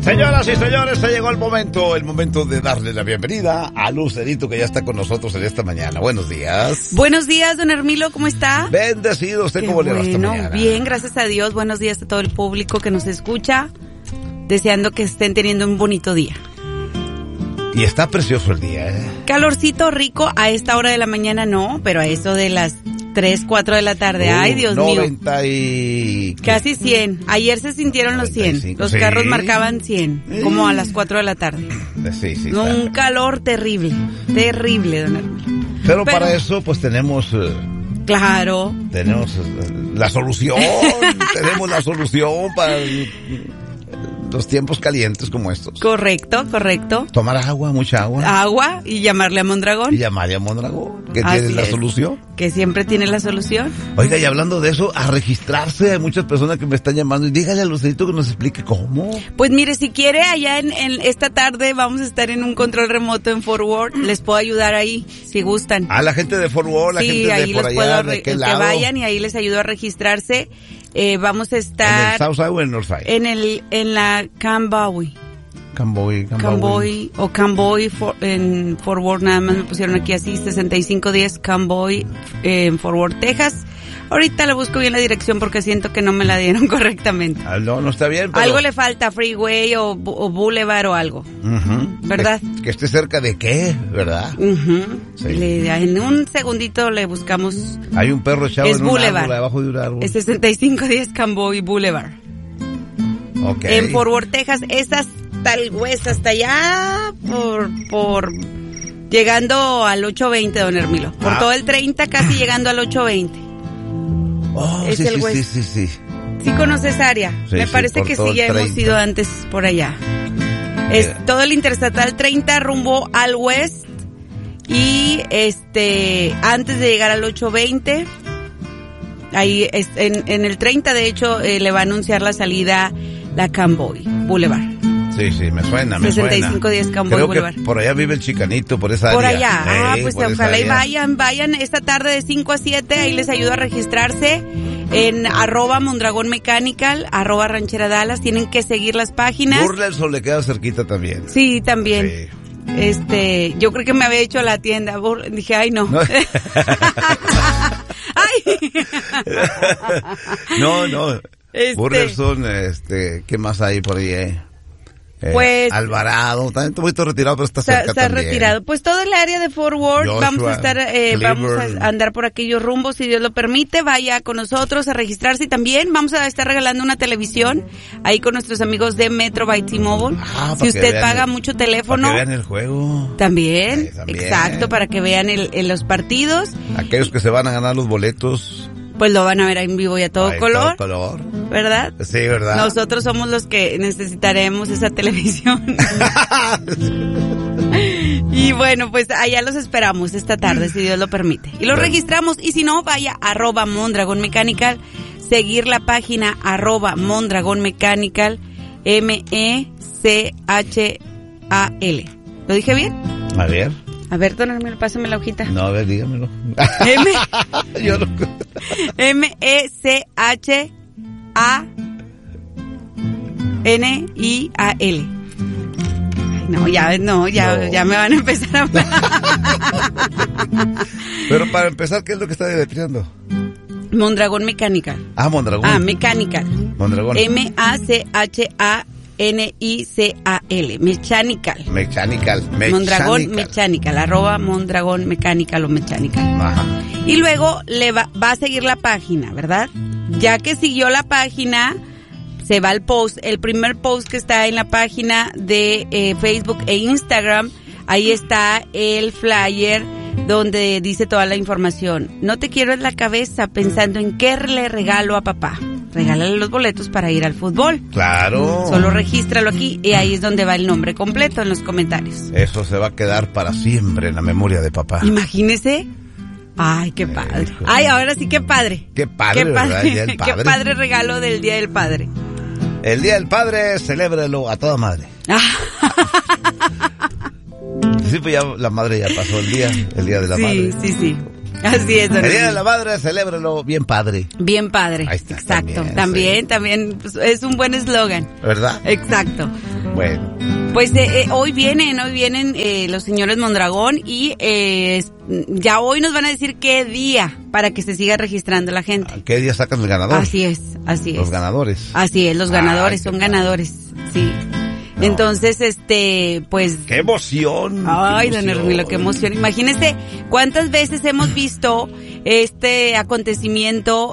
Señoras y señores, se llegó el momento de darle la bienvenida a Lucerito, que ya está con nosotros en esta mañana. Buenos días. Buenos días, don Hermilo, ¿cómo está? Bendecido, ¿usted cómo le va esta mañana? Bien, gracias a Dios. Buenos días a todo el público que nos escucha. Deseando que estén teniendo un bonito día. Y está precioso el día, ¿eh? Calorcito rico, a esta hora de la mañana no, pero a eso de las 3, 4 de la tarde. Ay, Dios 90 mío. Y... Casi 100. Ayer se sintieron 95, los 100. Los carros marcaban 100, como a las 4 de la tarde. Sí. Un calor terrible, terrible, don Hermilo. Pero para eso, pues tenemos... Claro. Tenemos la solución. Tenemos la solución para los tiempos calientes como estos. Correcto. Tomar agua, mucha agua. Agua y llamarle a Mondragón. Que tiene la solución. Que siempre tiene la solución. Oiga, y hablando de eso, a registrarse, hay muchas personas que me están llamando y dígale a Lucerito que nos explique cómo. Pues mire, si quiere, allá en esta tarde vamos a estar en un control remoto en Fort Worth. Les puedo ayudar ahí, si gustan. A la gente de Fort Worth, la gente de por allá, ¿de qué lado? Que vayan y ahí les ayudo a registrarse. Vamos a estar... ¿En el South Side o en el North Side? En la Camboy en Fort Worth, nada más me pusieron aquí así, 6510 Camboy en Fort Worth, Texas. Ahorita le busco bien la dirección porque siento que no me la dieron correctamente. No está bien, pero... Algo le falta, Freeway o Boulevard o algo. ¿Verdad? Que esté cerca de qué, ¿verdad? Sí. En un segundito le buscamos. Hay un perro echado en Boulevard. Un árbol, abajo de un árbol. Es 6510 Camboy Boulevard. Okay. En Fort Worth, Texas, esas tal huesa hasta allá por llegando al 820, don Hermilo. Por todo el 30 casi llegando al 820. Es el West. Sí. ¿Sí conoces esa área? Sí, me parece que sí, ya hemos ido antes por allá. Es todo el Interestatal 30 rumbo al West y antes de llegar al 820, ahí en el 30 de hecho le va a anunciar la salida la Camboy Boulevard. Sí, me suena. 6510 Camboy Boulevard. Que por allá vive el Chicanito, por esa área. Por allá, pues ojalá y vayan esta tarde de 5 a 7, ahí les ayudo a registrarse en @Mondragón Mechanical, @Ranchera Dallas, tienen que seguir las páginas. Burleson le queda cerquita también. Sí, también. Sí. Yo creo que me había hecho la tienda, dije, ay no. Ay. No. Burleson, ¿qué más hay por ahí, pues Alvarado, también está un poquito retirado, pero está cerca también. Está retirado. Pues todo el área de Fort Worth, Joshua, vamos a andar por aquellos rumbos, si Dios lo permite, vaya con nosotros a registrarse y también vamos a estar regalando una televisión ahí con nuestros amigos de Metro by T-Mobile. Si usted paga mucho teléfono. Para que vean el juego. También, exacto, para que vean los partidos. Aquellos que se van a ganar los boletos. Pues lo van a ver en vivo y a todo color. ¿Verdad? Sí, ¿verdad? Nosotros somos los que necesitaremos esa televisión. Y bueno, pues allá los esperamos esta tarde, si Dios lo permite. Y los registramos, y si no, vaya @Mondragón Mechanical, seguir la página @Mondragón Mechanical, MECHAL. ¿Lo dije bien? A ver, don Hermilo, pásame la hojita. No, a ver, dígamelo. Yo no... MECHANIAL. No, ya me van a empezar a hablar. Pero para empezar, ¿qué es lo que está deletreando? Mondragón Mechanical. Mondragón. Mechanical. Mondragón. MACHANICAL. Mechanical. Mondragón Mechanical, @Mondragón Mechanical o Mechanical. Ajá. Y luego va a seguir la página, ¿verdad? Ya que siguió la página, se va al post, el primer post que está en la página de Facebook e Instagram, ahí está el flyer donde dice toda la información. No te quiero en la cabeza pensando en qué le regalo a papá. Regálale los boletos para ir al fútbol. Claro. Solo regístralo aquí y ahí es donde va el nombre completo en los comentarios. Eso se va a quedar para siempre en la memoria de papá. Imagínese. Ay, qué padre. Ay, ahora sí, qué padre. Qué padre, ¿verdad? El Día del Padre. Qué padre regalo del Día del Padre. El Día del Padre, celébrelo a toda madre. Sí, pues ya la madre ya pasó el día de la madre. Sí. Así es, don El Día de la Madre, celébralo bien padre. Bien padre. Ahí está. Exacto. También pues, es un buen eslogan. ¿Verdad? Exacto. Bueno. Pues hoy vienen los señores Mondragón y ya hoy nos van a decir qué día para que se siga registrando la gente. ¿Qué día sacan el ganador? Así es. Los ganadores. Así es, los ganadores, son ganadores, sí. No. Entonces, pues... ¡Qué emoción! Ay, don Hermilo, qué emoción. Imagínese cuántas veces hemos visto este acontecimiento,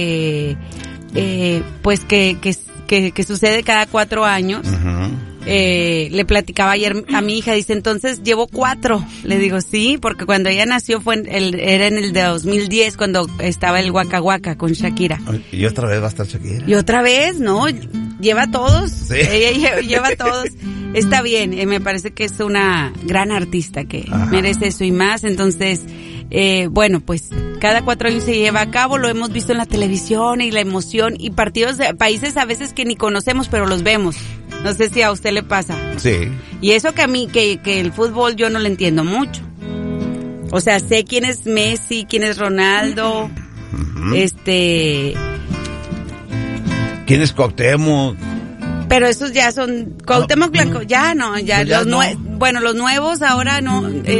pues que sucede cada 4 años. Uh-huh. Le platicaba ayer a mi hija, dice, entonces llevo 4. Le digo, sí, porque cuando ella nació era en el de 2010, cuando estaba el Waka Waka con Shakira. ¿Y otra vez va a estar Shakira? Y otra vez, ¿no? Lleva todos. Sí. Ella lleva todos. Está bien, me parece que es una gran artista que merece eso y más. Entonces, bueno, pues cada 4 años se lleva a cabo, lo hemos visto en la televisión y la emoción y partidos de países a veces que ni conocemos, pero los vemos. No sé si a usted le pasa. Sí. Y eso que a mí, que el fútbol yo no le entiendo mucho. O sea, sé quién es Messi, quién es Ronaldo, ¿Quién es Cuauhtémoc? Pero esos ya son Cuauhtémoc Blanco, ya no, ya pues los bueno, los nuevos ahora no.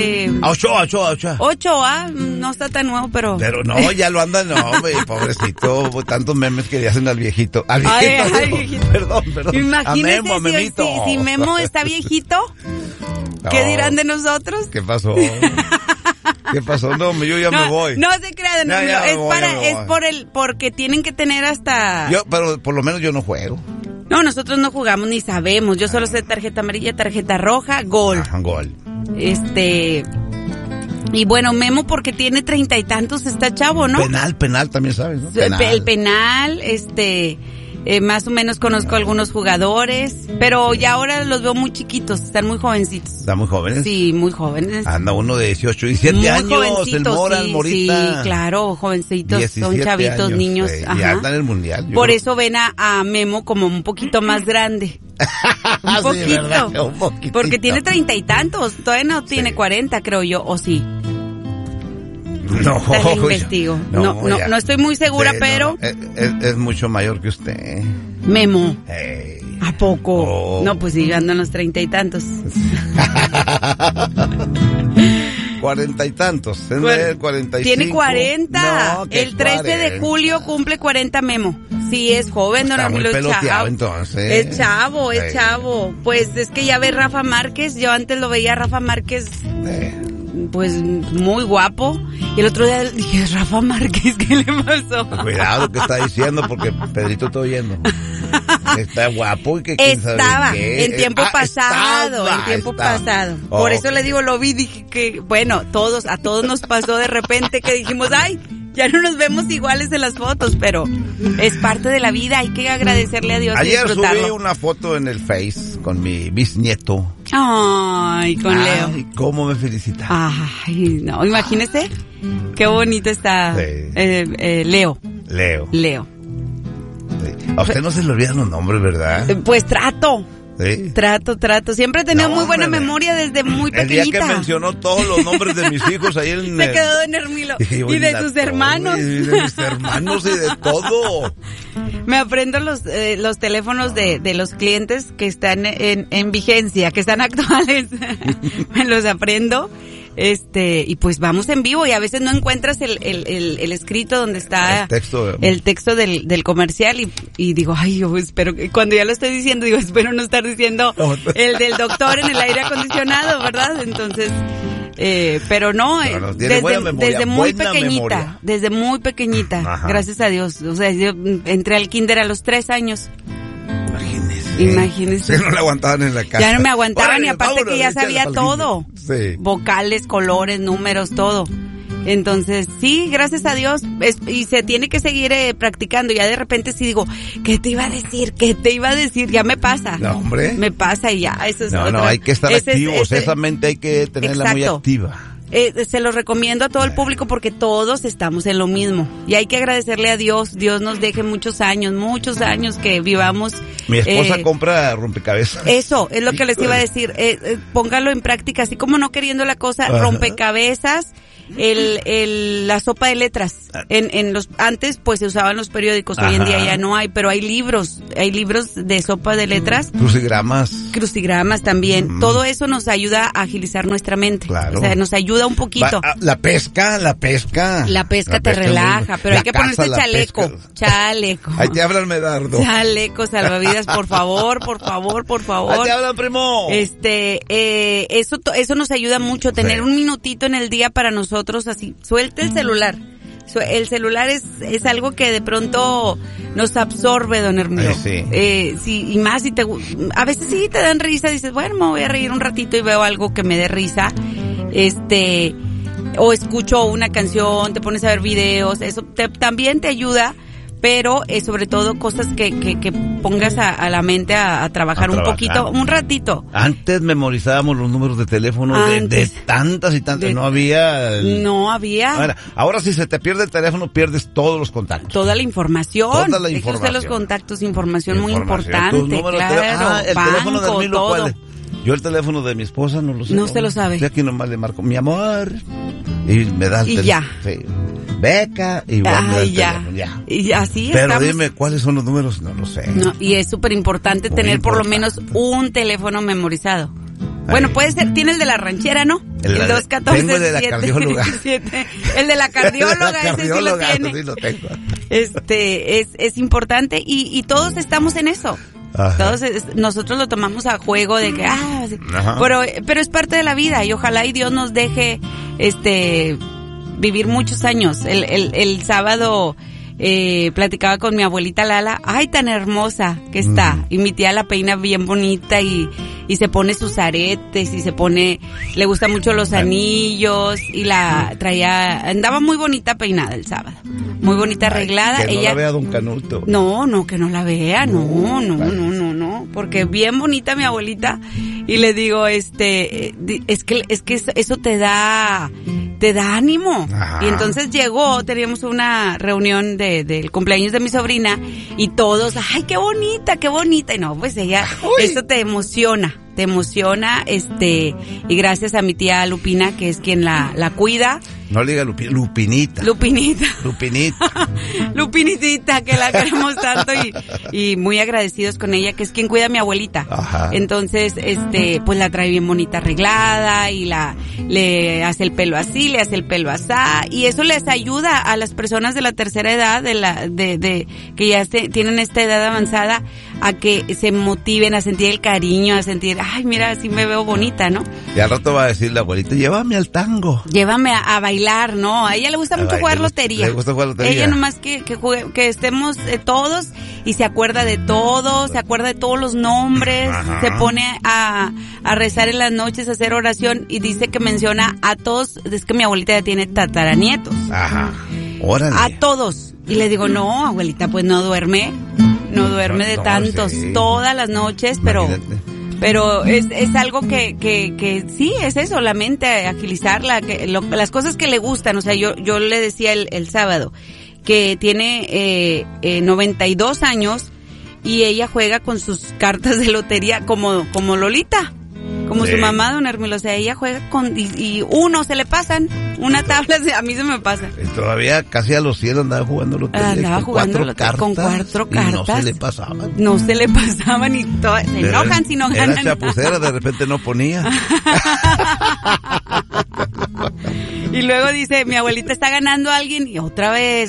Ochoa no está tan nuevo, pero no, ya lo andan, no, pobrecito, tantos memes que le hacen al viejito. Al viejito. Ay, viejito. Perdón. Imagínese si Memo está viejito, ¿qué dirán de nosotros? ¿Qué pasó? ¿Qué pasó? No, yo ya me voy. No se crea, porque tienen que tener hasta... Pero por lo menos yo no juego. No, nosotros no jugamos ni sabemos. Yo solo sé tarjeta amarilla, tarjeta roja, gol. Gol. Y bueno, Memo porque tiene 30 y tantos, está chavo, ¿no? Penal también sabes, ¿no? El penal, más o menos conozco a algunos jugadores, pero ya ahora los veo muy chiquitos, están muy jovencitos. ¿Están muy jóvenes? Sí, muy jóvenes. Anda uno de 18, 17 años, el Morita. Sí, claro, jovencitos, son chavitos, años, niños. Y andan en el mundial. Por eso ven a Memo como un poquito más grande. Un poquito. Sí, ¿verdad? Un poquitito. Porque tiene 30 y tantos, todavía no tiene 40, creo yo, o sí. No, investigo. No estoy muy segura, pero... Es mucho mayor que usted. Memo. ¿A poco? Oh. No, pues sí, andan los 30 y tantos. 40 y tantos. 45. Tiene 40. No, el 13 de julio cumple 40 Memo. Sí, es joven, don Hermilo. Está muy peloteado, entonces. Es chavo. Pues es que ya ve Rafa Márquez. Yo antes lo veía a Rafa Márquez... pues muy guapo, y el otro día dije, Rafa Márquez, ¿qué le pasó? Cuidado que está diciendo, porque Pedrito está oyendo. Está guapo y que estaba en tiempo pasado. Por eso le digo, lo vi, dije que, bueno, a todos nos pasó de repente que dijimos, ay, ya no nos vemos iguales en las fotos, pero es parte de la vida, hay que agradecerle a Dios. Ayer subí una foto en el Face con mi bisnieto. Ay, con Leo. Ay, cómo me felicita. Ay, no, imagínese qué bonito está Leo. Sí. A usted no se le olvidan los nombres, ¿verdad? Pues trato. ¿Sí? Trato. Siempre he tenido muy buena memoria desde muy pequeñita. El día que mencionó todos los nombres de mis hijos ahí en... Se quedó en Hermilo. Y de sus hermanos. Y de mis hermanos y de todo. Me aprendo los teléfonos de los clientes que están en vigencia, que están actuales. Me los aprendo. Y pues vamos en vivo y a veces no encuentras el escrito donde está el texto del comercial y digo, ay, yo espero que cuando ya lo estoy diciendo, digo, espero no estar diciendo el del doctor en el aire acondicionado, ¿verdad? Entonces, pero no, desde muy pequeñita, ajá, gracias a Dios. O sea, yo entré al kinder a los 3 años. Imagínese. Que no le aguantaban en la casa. Ya no me aguantaban y aparte que ya sabía todo. Sí. Vocales, colores, números, todo. Entonces, sí, gracias a Dios. Y se tiene que seguir practicando. Ya de repente sí digo, ¿qué te iba a decir? Ya me pasa. No, hombre. Me pasa y ya. Eso es no, hay que estar activos. Esa mente hay que tenerla muy activa. Se los recomiendo a todo el público porque todos estamos en lo mismo. Y hay que agradecerle a Dios. Dios nos deje muchos años que vivamos. Mi esposa compra rompecabezas. Eso es lo que les iba a decir. Póngalo en práctica, así como no queriendo la cosa, rompecabezas. La sopa de letras. Antes pues se usaban los periódicos, hoy en día ya no hay, pero hay libros de sopa de letras. Crucigramas también. Todo eso nos ayuda a agilizar nuestra mente. Claro. O sea, nos ayuda un poquito. La pesca te relaja, pero hay que ponerse chaleco. Chaleco. Ahí te hablan, Medardo. Chaleco, salvavidas, por favor. Ahí te hablan, primo. Eso nos ayuda mucho, tener un minutito en el día para nosotros, así, suelte el celular. El celular es algo que de pronto nos absorbe, don Hermilo. Sí, y más si a veces sí te dan risa, dices, bueno, me voy a reír un ratito y veo algo que me dé risa. O escucho una canción, te pones a ver videos, eso también te ayuda. Pero sobre todo cosas que pongas a la mente a trabajar un poquito, un ratito. Antes memorizábamos los números de teléfono de tantas y tantas, no había. Ahora si se te pierde el teléfono, pierdes todos los contactos. Toda la información. De los contactos, información muy importante, claro. El teléfono de Hermilo, ¿cuál es? Yo el teléfono de mi esposa no lo sé. No se lo sabe. Yo aquí nomás le marco, mi amor, y me da el teléfono. Y ya. Sí. Beca y ya. Y así pero estamos. Dime, ¿cuáles son los números? No lo sé. No, y es súper importante tener por lo menos un teléfono memorizado. Bueno, puede ser, tiene el de la ranchera, ¿no? El 214. Tengo el de la cardióloga. El de la cardióloga, ese sí lo tiene. Sí lo tengo. Es importante y todos estamos en eso. Todos nosotros lo tomamos a juego de que pero es parte de la vida y ojalá y Dios nos deje vivir muchos años. El sábado platicaba con mi abuelita Lala, ay, tan hermosa que está, y mi tía la peina bien bonita y se pone sus aretes y le gusta mucho los anillos y andaba muy bonita peinada el sábado, muy bonita arreglada. Que no la vea don Canuto. No, que no la vea, no, porque bien bonita mi abuelita, y le digo, es que eso te da ánimo. Ajá. Y entonces teníamos una reunión del cumpleaños de mi sobrina y todos, ay, qué bonita, y no, pues ella, eso te emociona, y gracias a mi tía Lupina, que es quien la cuida. No le diga Lupinita. Lupinitita, que la queremos tanto y muy agradecidos con ella, que es quien cuida a mi abuelita. Ajá. Entonces, pues la trae bien bonita arreglada y le hace el pelo así, le hace el pelo asá, y eso les ayuda a las personas de la tercera edad, que ya tienen esta edad avanzada, a que se motiven a sentir el cariño, a sentir, ay, mira, así me veo bonita, ¿no? Y al rato va a decir la abuelita, llévame al tango. Llévame a bailar, ¿no? A ella le gusta mucho jugar lotería. Le gusta jugar lotería. Ella nomás que estemos todos y se acuerda de todo, se acuerda de todos los nombres, ajá, se pone a rezar en las noches, a hacer oración y dice que menciona a todos, es que mi abuelita ya tiene tataranietos. Ajá. Órale. A todos. Y le digo, no, abuelita, pues no duerme de tantos, sí, todas las noches, pero es algo que sí, es eso, la mente, agilizarla, las cosas que le gustan. O sea, yo le decía el sábado que tiene 92 años y ella juega con sus cartas de lotería como Lolita. Como sí, su mamá, don Hermilo, o sea, ella juega y uno se le pasan, una tabla, a mí se me pasa. Todavía casi a los 100 andaba jugando lotería. Con cuatro cartas. No se le pasaban. No se le pasaban y se enojan si no ganan. Era chapucera, de repente no ponía. Y luego dice, mi abuelita está ganando a alguien y otra vez.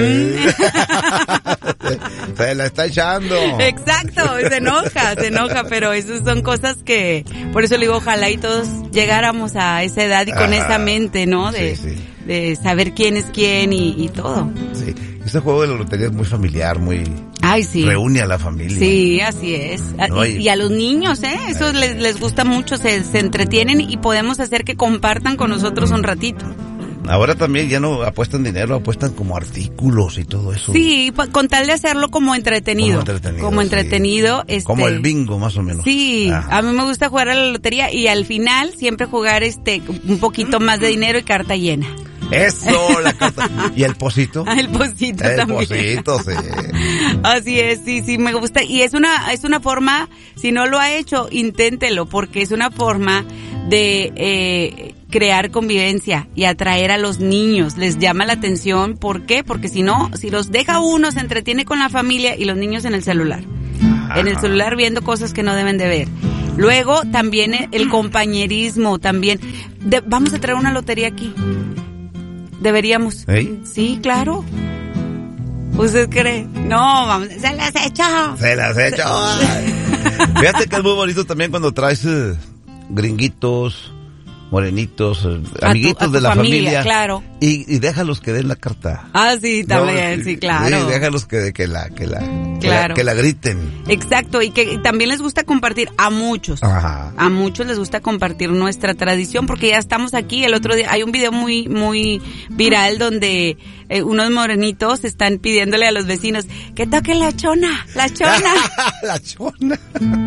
Se la está echando. Exacto, se enoja, pero esas son cosas que, por eso le digo, ojalá y todos llegáramos a esa edad y con esa mente, ¿no? De saber quién es quién y todo. Sí, este juego de la lotería es muy familiar, muy... Ay, sí. Reúne a la familia. Sí, así es. No, y a los niños, eso les gusta mucho, se entretienen y podemos hacer que compartan con nosotros un ratito. Ahora también ya no apuestan dinero, apuestan como artículos y todo eso. Sí, con tal de hacerlo como entretenido. Como entretenido. Sí. Como el bingo, más o menos. Sí, a mí me gusta jugar a la lotería y al final siempre jugar un poquito más de dinero y carta llena. Eso, la carta. ¿Y el pocito? El pocito también. El pocito, sí. Así es, sí, me gusta. Y es una forma, si no lo ha hecho, inténtelo, porque es una forma de crear convivencia y atraer a los niños. Les llama la atención. ¿Por qué? Porque si no, si los deja uno, se entretiene con la familia y los niños en el celular. Ajá. En el celular viendo cosas que no deben de ver. Luego, también el compañerismo, también. Vamos a traer una lotería aquí. Deberíamos. ¿Eh? Sí, claro. ¿Usted cree? No, vamos, se las he hecho. Fíjate que es muy bonito también cuando traes gringuitos, morenitos, amiguitos de la familia. Claro. Y déjalos que den la carta. Ah, sí, también, sí, claro. Sí, déjalos que la griten. Exacto, y que también les gusta compartir a muchos. Ajá. A muchos les gusta compartir nuestra tradición porque ya estamos aquí. El otro día hay un video muy muy viral donde unos morenitos están pidiéndole a los vecinos que toquen la chona. La chona.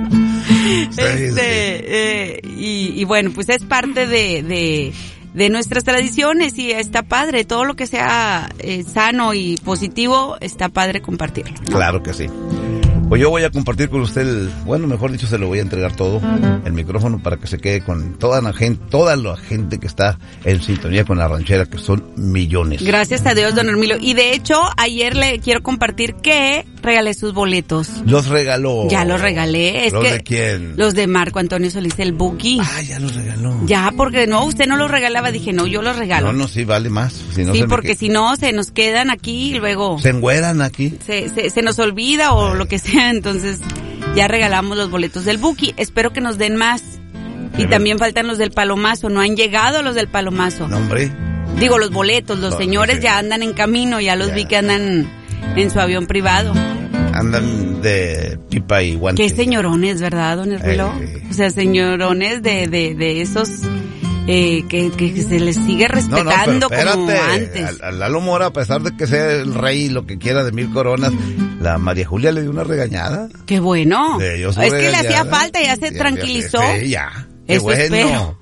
Y bueno, pues es parte de nuestras tradiciones y está padre. Todo lo que sea sano y positivo, está padre compartirlo, ¿no? Claro que sí. Pues yo voy a compartir con usted mejor dicho, se lo voy a entregar todo, el micrófono, para que se quede con toda la gente que está en sintonía con la ranchera, que son millones. Gracias a Dios, don Hermilo. Y de hecho, ayer le quiero compartir que regalé sus boletos. ¿Los regaló? Ya los regalé. ¿Los de quién? Los de Marco Antonio Solís, el Buki. Ah, ya los regaló. Ya, porque no, usted no los regalaba. Dije, no, yo los regalo. No, sí, vale más. Si no, sí, porque si no, se nos quedan aquí y luego... ¿Se engüeran aquí? Se nos olvida o lo que sea. Entonces ya regalamos los boletos del Buki. Espero que nos den más. Y también faltan los del Palomazo. No han llegado los del Palomazo. No, hombre. Digo, los boletos. Los señores ya andan en camino. Ya los vi que andan en su avión privado. Andan de pipa y guante. Qué señorones, ¿verdad, don Hermilo? O sea, señorones de esos... que se les sigue respetando como antes. A Lalo Mora, a pesar de que sea el rey y lo que quiera de 1000 coronas, la María Julia le dio una regañada. ¡Qué bueno! Es que le hacía falta, ya se tranquilizó. Sí, ya. Eso espero.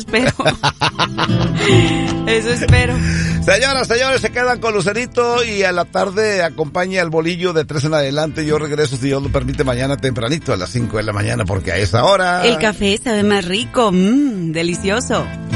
Eso espero. Señoras, señores, se quedan con Lucerito y a la tarde acompaña el bolillo de 3 en adelante. Yo regreso, si Dios lo permite, mañana tempranito a las 5 de la mañana, porque a esa hora... El café sabe más rico, delicioso.